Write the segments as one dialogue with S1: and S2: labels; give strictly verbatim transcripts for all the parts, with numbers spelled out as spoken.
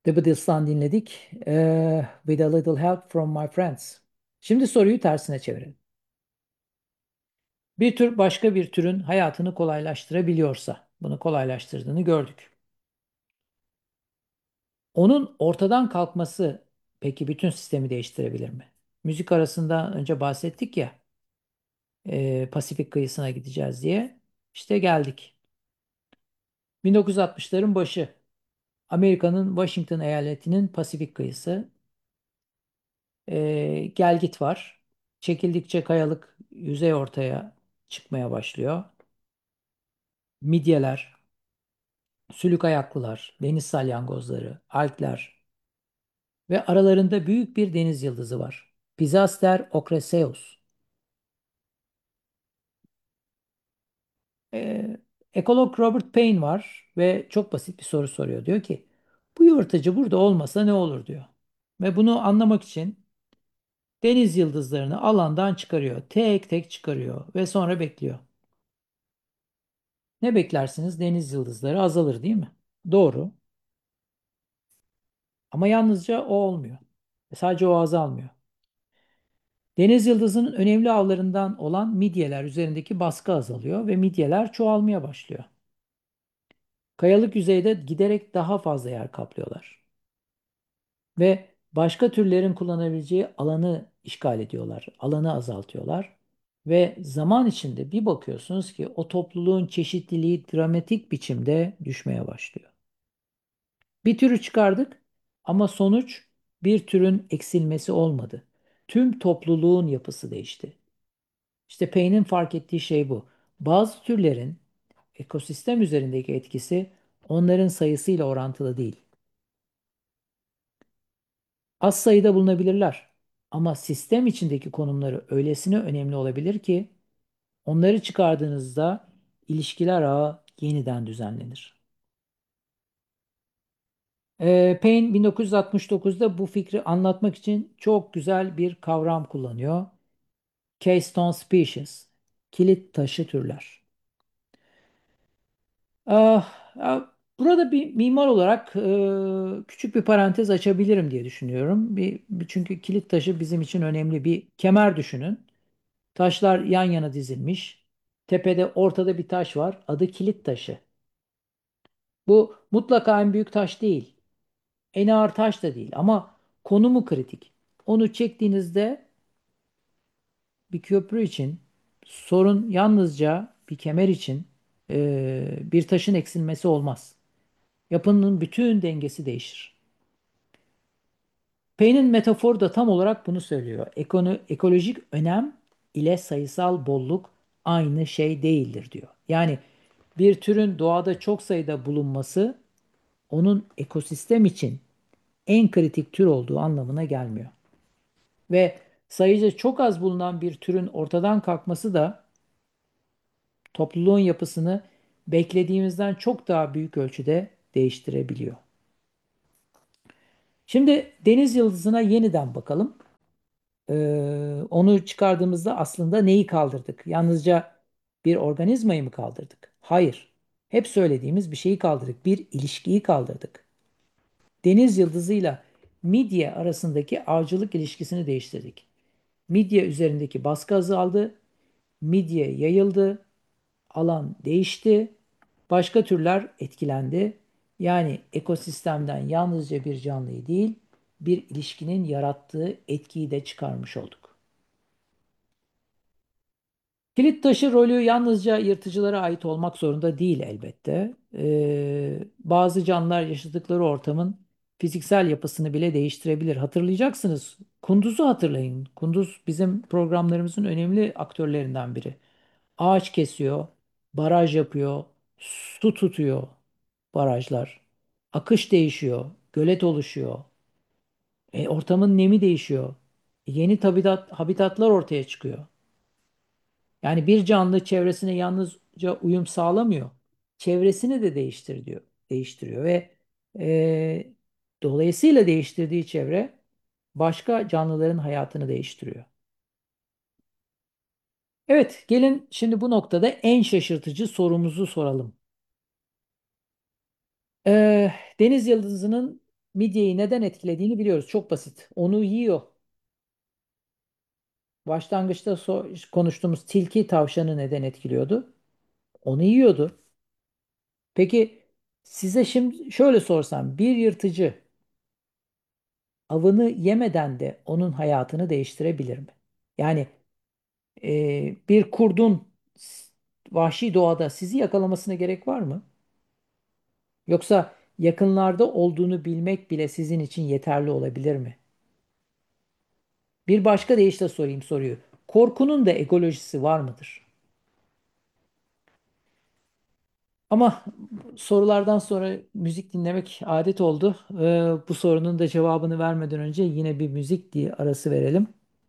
S1: The Beatles'tan dinledik. Ee, With a Little Help from My Friends. Şimdi soruyu tersine çevirelim. Bir tür başka bir türün hayatını kolaylaştırabiliyorsa, bunu kolaylaştırdığını gördük. Onun ortadan kalkması peki bütün sistemi değiştirebilir mi? Müzik arasında önce bahsettik ya, e, Pasifik kıyısına gideceğiz diye. İşte geldik. bin dokuz yüz altmışların başı. Amerika'nın Washington eyaletinin Pasifik kıyısı. E, gel git var. Çekildikçe kayalık yüzey ortaya çıkmaya başlıyor. Midyeler, sülük ayaklılar, deniz salyangozları, algler ve aralarında büyük bir deniz yıldızı var. Pisaster ocraeus. E, Ekolog Robert Payne var ve çok basit bir soru soruyor. Diyor ki bu yırtıcı burada olmasa ne olur diyor. Ve bunu anlamak için deniz yıldızlarını alandan çıkarıyor. Tek tek çıkarıyor ve sonra bekliyor. Ne beklersiniz? Deniz yıldızları azalır değil mi? Doğru. Ama yalnızca o olmuyor. Sadece o azalmıyor. Deniz yıldızının önemli avlarından olan midyeler üzerindeki baskı azalıyor ve midyeler çoğalmaya başlıyor. Kayalık yüzeyde giderek daha fazla yer kaplıyorlar. Ve başka türlerin kullanabileceği alanı işgal ediyorlar. Alanı azaltıyorlar. Ve zaman içinde bir bakıyorsunuz ki o topluluğun çeşitliliği dramatik biçimde düşmeye başlıyor. Bir türü çıkardık ama sonuç bir türün eksilmesi olmadı. Tüm topluluğun yapısı değişti. İşte Payne'in fark ettiği şey bu. Bazı türlerin ekosistem üzerindeki etkisi onların sayısıyla orantılı değil. Az sayıda bulunabilirler ama sistem içindeki konumları öylesine önemli olabilir ki onları çıkardığınızda ilişkiler ağı yeniden düzenlenir. Ee, Payne bin dokuz yüz altmış dokuzda bu fikri anlatmak için çok güzel bir kavram kullanıyor. Keystone Species, kilit taşı türler. Ah, ah, burada bir mimar olarak e, küçük bir parantez açabilirim diye düşünüyorum. Bir, bir- çünkü kilit taşı bizim için önemli bir kemer düşünün. Taşlar yan yana dizilmiş. Tepede ortada bir taş var. Adı kilit taşı. Bu mutlaka en büyük taş değil. En ağır taş da değil ama konumu kritik. Onu çektiğinizde bir köprü için sorun yalnızca bir kemer için e, bir taşın eksilmesi olmaz. Yapının bütün dengesi değişir. Payne'in metaforu da tam olarak bunu söylüyor. Ekono- ekolojik önem ile sayısal bolluk aynı şey değildir diyor. Yani bir türün doğada çok sayıda bulunması onun ekosistem için en kritik tür olduğu anlamına gelmiyor. Ve sayıca çok az bulunan bir türün ortadan kalkması da topluluğun yapısını beklediğimizden çok daha büyük ölçüde değiştirebiliyor. Şimdi deniz yıldızına yeniden bakalım. Ee, onu çıkardığımızda aslında neyi kaldırdık? Yalnızca bir organizmayı mı kaldırdık? Hayır. Hep söylediğimiz bir şeyi kaldırdık. Bir ilişkiyi kaldırdık. Deniz yıldızıyla midye arasındaki avcılık ilişkisini değiştirdik. Midye üzerindeki baskı azaldı. Midye yayıldı. Alan değişti. Başka türler etkilendi. Yani ekosistemden yalnızca bir canlıyı değil, bir ilişkinin yarattığı etkiyi de çıkarmış olduk. Kilit taşı rolü yalnızca yırtıcılara ait olmak zorunda değil elbette. Ee, bazı canlılar yaşadıkları ortamın fiziksel yapısını bile değiştirebilir. Hatırlayacaksınız. Kunduz'u hatırlayın. Kunduz bizim programlarımızın önemli aktörlerinden biri. Ağaç kesiyor, baraj yapıyor, su tutuyor barajlar. Akış değişiyor, gölet oluşuyor. E, ortamın nemi değişiyor. Yeni tabiat, habitatlar ortaya çıkıyor. Yani bir canlı çevresine yalnızca uyum sağlamıyor. Çevresini de değiştiriyor, değiştiriyor ve e, dolayısıyla değiştirdiği çevre başka canlıların hayatını değiştiriyor. Evet, gelin şimdi bu noktada en şaşırtıcı sorumuzu soralım. Ee, Deniz yıldızının Midyeyi neden etkilediğini biliyoruz. Çok basit. Onu yiyor. Başlangıçta so- konuştuğumuz tilki tavşanı neden etkiliyordu? Onu yiyordu. Peki size şimdi şöyle sorsam, bir yırtıcı avını yemeden de onun hayatını değiştirebilir mi? Yani e, bir kurdun s- vahşi doğada sizi yakalamasına gerek var mı? Yoksa yakınlarda olduğunu bilmek bile sizin için yeterli olabilir mi? Bir başka deyişle sorayım soruyu. Korkunun da ekolojisi var mıdır? Ama sorulardan sonra müzik dinlemek adet oldu. Ee, bu sorunun da cevabını vermeden önce yine bir müzik diye arası verelim.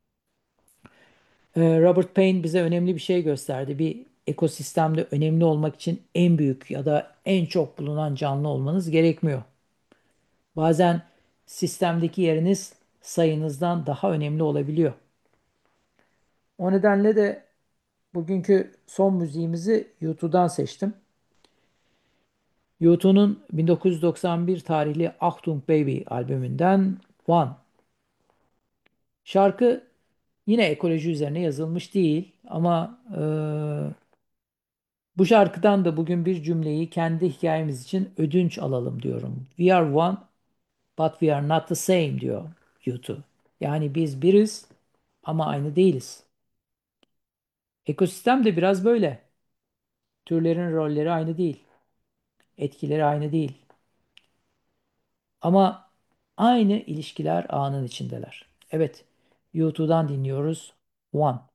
S1: Ee, Robert Payne bize önemli bir şey gösterdi. Bir ekosistemde önemli olmak için en büyük ya da en çok bulunan canlı olmanız gerekmiyor. Bazen sistemdeki yeriniz sayınızdan daha önemli olabiliyor. O nedenle de bugünkü son müziğimizi U two'dan seçtim. U two'nun bin dokuz yüz doksan bir tarihli Achtung Baby albümünden One. Şarkı yine ekoloji üzerine yazılmış değil ama eee, bu şarkıdan da bugün bir cümleyi kendi hikayemiz için ödünç alalım diyorum. We are one but we are not the same diyor U two. Yani biz biriz ama aynı değiliz. Ekosistem de biraz böyle. Türlerin rolleri aynı değil. Etkileri aynı değil. Ama aynı ilişkiler ağının içindeler. Evet, U two'dan dinliyoruz. One.